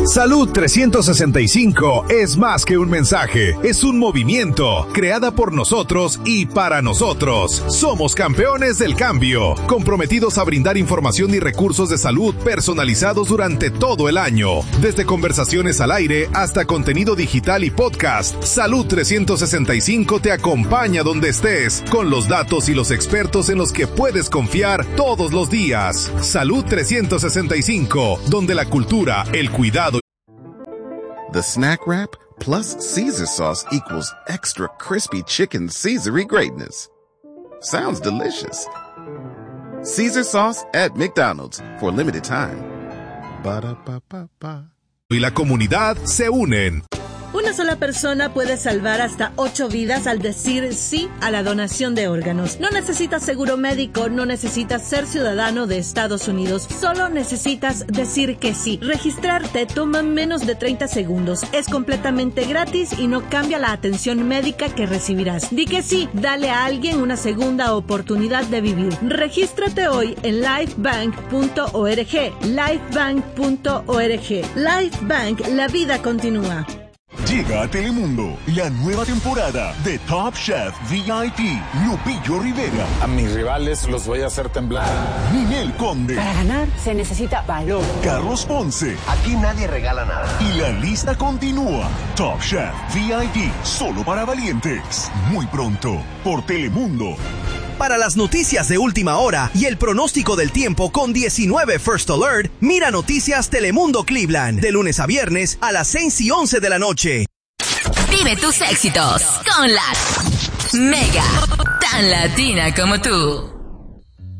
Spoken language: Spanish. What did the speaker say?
Salud 365 es más que un mensaje, es un movimiento, creada por nosotros y para nosotros. Somos campeones del cambio, comprometidos a brindar información y recursos de salud personalizados durante todo el año. Desde conversaciones al aire hasta contenido digital y podcast, Salud 365 te acompaña donde estés, con los datos y los expertos en los que puedes confiar todos los días. Salud 365, donde la cultura, el cuidado. The Snack Wrap plus Caesar sauce equals extra crispy chicken Caesar-y greatness. Sounds delicious. Caesar sauce at McDonald's for a limited time. Ba-da-ba-ba-ba. Y la comunidad se unen. Una sola persona puede salvar hasta 8 vidas al decir sí a la donación de órganos. No necesitas seguro médico, no necesitas ser ciudadano de Estados Unidos, solo necesitas decir que sí. Registrarte toma menos de 30 segundos, es completamente gratis y no cambia la atención médica que recibirás. Di que sí, dale a alguien una segunda oportunidad de vivir. Regístrate hoy en lifebank.org. Lifebank.org. Lifebank, la vida continúa. Llega a Telemundo la nueva temporada de Top Chef VIP. Lupillo Rivera. A mis rivales los voy a hacer temblar. Ninel Conde. Para ganar se necesita valor. Carlos Ponce. Aquí nadie regala nada. Y la lista continúa. Top Chef VIP. Solo para valientes. Muy pronto. Por Telemundo. Para las noticias de última hora y el pronóstico del tiempo con 19 First Alert, mira Noticias Telemundo Cleveland, de lunes a viernes a las 6 y 11 de la noche. Vive tus éxitos con la Mega, tan latina como tú.